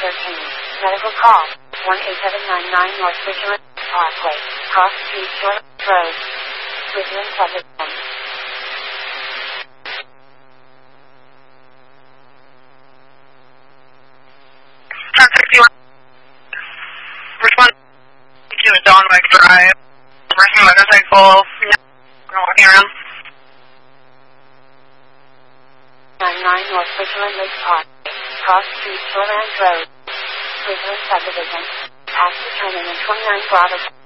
Medical call, 18799 North Ridgeland Parkway, Cross Street, Shore Road, Ridgeland Subdivision. Respond to Don Mike Drive. Person motorcycle, walking around. 99 North Ridgeland Lake Park, Cross Street, Shoreland Road, Ridgeland Subdivision. Pass the turn in 29 Bravo.